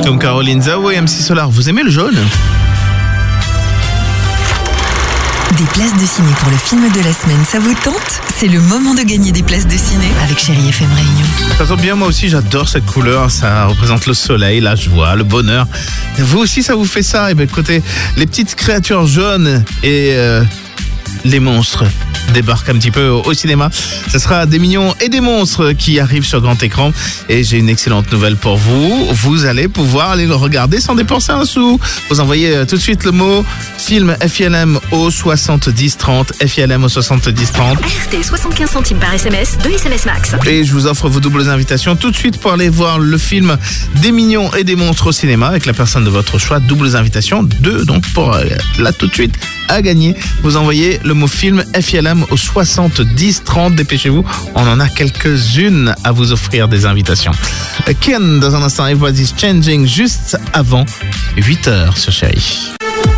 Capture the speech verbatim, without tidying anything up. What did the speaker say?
Tom Caroline, Zao et M C Solar. Vous aimez le jaune ? Des places de ciné pour le film de la semaine, ça vous tente ? C'est le moment de gagner des places de ciné avec Chérie F M Réunion. Ça tombe bien, moi aussi j'adore cette couleur, ça représente le soleil, la joie, le bonheur. Vous aussi ça vous fait ça ? Et bien écoutez, les petites créatures jaunes et euh, les monstres débarquent un petit peu au, au cinéma. Ce sera des mignons et des monstres qui arrivent sur grand écran. Et j'ai une excellente nouvelle pour vous. Vous allez pouvoir aller le regarder sans dépenser un sou. Vous envoyez tout de suite le mot film F I L M au soixante-dix trente. F I L M au soixante-dix trente. R T soixante-quinze centimes par S M S, deux S M S max. Et je vous offre vos doubles invitations tout de suite pour aller voir le film Des mignons et des monstres au cinéma avec la personne de votre choix. Doubles invitations, deux donc pour euh, là tout de suite à gagner. Vous envoyez le mot film F I L M au soixante-dix trente. Dépêchez-vous, on en a quelques-unes à vous offrir des invitations. Ken, dans un instant, Everybody's Changing, juste avant huit heures sur Chérie.